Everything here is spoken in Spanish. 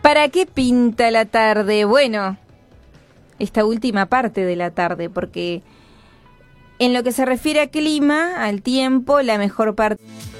¿Para qué pinta la tarde? Bueno, esta última parte de la tarde, porque en lo que se refiere a clima, al tiempo, la mejor parte